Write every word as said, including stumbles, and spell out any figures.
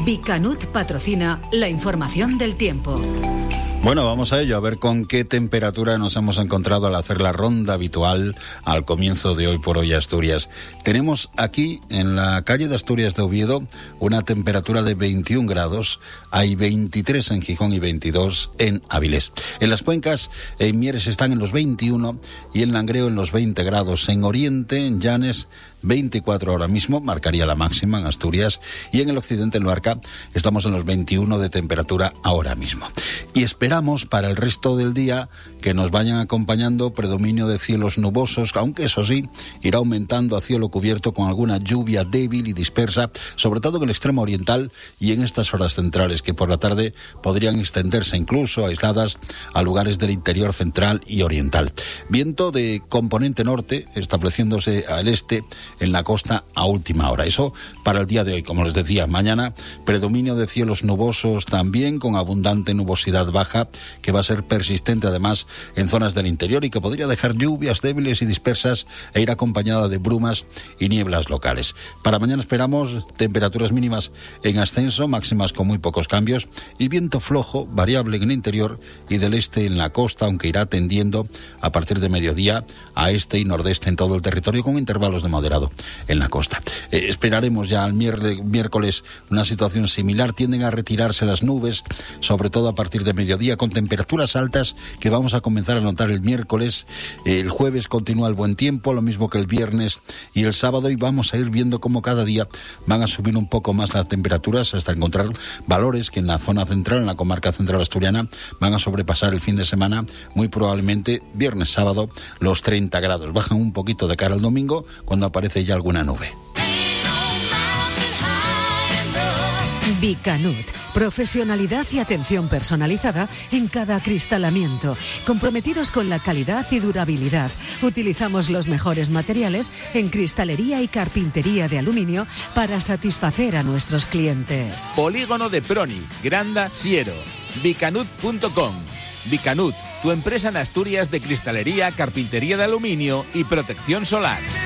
Bicanut patrocina la información del tiempo. Bueno, vamos a ello, a ver con qué temperatura nos hemos encontrado al hacer la ronda habitual al comienzo de Hoy por Hoy Asturias. Tenemos aquí, en la calle de Asturias de Oviedo, una temperatura de veintiún grados, hay veintitrés en Gijón y veintidós en Avilés. En las cuencas, en Mieres están en los veintiuno y en Langreo en los veinte grados. En Oriente, en Llanes, veinticuatro ahora mismo, marcaría la máxima en Asturias, y en el occidente, en Luarca, estamos en los veintiuno de temperatura ahora mismo. Y esperamos para el resto del día que nos vayan acompañando predominio de cielos nubosos, aunque eso sí, irá aumentando a cielo cubierto con alguna lluvia débil y dispersa, sobre todo en el extremo oriental y en estas horas centrales, que por la tarde podrían extenderse incluso aisladas a lugares del interior central y oriental. Viento de componente norte, estableciéndose al este en la costa a última hora. Eso para el día de hoy. Como les decía, mañana predominio de cielos nubosos también, con abundante nubosidad baja que va a ser persistente además en zonas del interior y que podría dejar lluvias débiles y dispersas e ir acompañada de brumas y nieblas locales. Para mañana esperamos temperaturas mínimas en ascenso, máximas con muy pocos cambios, y viento flojo, variable en el interior y del este en la costa, aunque irá tendiendo a partir de mediodía a este y nordeste en todo el territorio, con intervalos de moderado en la costa. Eh, esperaremos ya al miércoles una situación similar. Tienden a retirarse las nubes, sobre todo a partir de mediodía, con temperaturas altas que vamos a comenzar a notar el miércoles. Eh, el jueves continúa el buen tiempo, lo mismo que el viernes y el sábado, y vamos a ir viendo cómo cada día van a subir un poco más las temperaturas hasta encontrar valores que en la zona central, en la comarca central asturiana, van a sobrepasar el fin de semana, muy probablemente viernes, sábado, los treinta grados. Bajan un poquito de cara al domingo, cuando aparece ya alguna nube. Bicanut, profesionalidad y atención personalizada en cada acristalamiento, comprometidos con la calidad y durabilidad. Utilizamos los mejores materiales en cristalería y carpintería de aluminio para satisfacer a nuestros clientes. Polígono de Proni, Granda, Siero, bicanut punto com. Bicanut, tu empresa en Asturias de cristalería, carpintería de aluminio y protección solar.